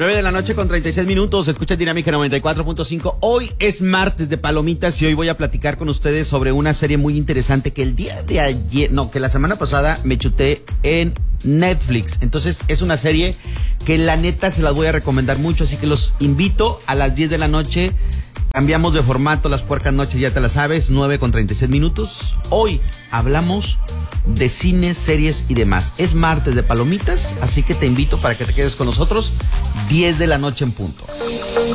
9 de la noche con 36 minutos, escucha Dinámica 94.5. Hoy es martes de palomitas y hoy voy a platicar con ustedes sobre una serie muy interesante que el día de ayer, que la semana pasada me chuté en Netflix. Entonces es una serie que la neta se las voy a recomendar mucho, así que los invito a las 10 de la noche. Cambiamos de formato, las puercas noches ya te las sabes, 9 con 36 minutos. Hoy hablamos de cine, series y demás. Es martes de palomitas, así que te invito para que te quedes con nosotros 10 de la noche en punto.